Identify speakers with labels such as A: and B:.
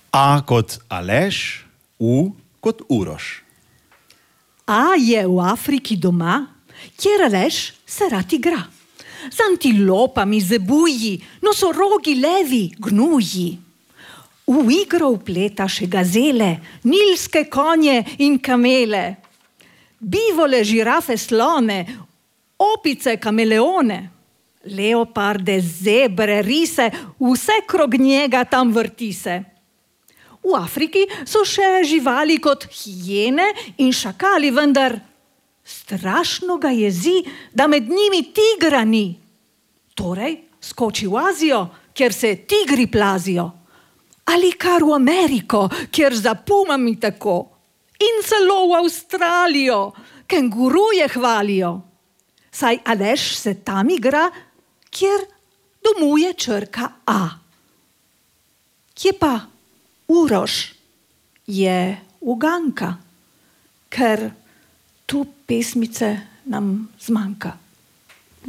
A: A kot Aleš, U kot Uroš.
B: A je v Afriki doma, kjer Aleš se rad igra. Z antilopami, zebuji, nosorogi, levi, gnuji. V igro vpleta še gazele, nilske konje in kamele. Bivole, žirafe, slone, opice, kameleone. Leoparde, zebre, rise, vse krog njega tam vrti se. V Afriki so še živali kot hijene in šakali, vendar strašno ga jezi, da med njimi tigra ni. Torej skoči v Azijo, kjer se tigri plazijo. Ali kar v Ameriko, kjer za pumami tako. In celo v Avstralijo, kenguruje hvalijo. Saj Aleš se tam igra, kjer domuje črka A. Kje pa Uroš? Je uganka, ker tu pesmice nam zmanjka.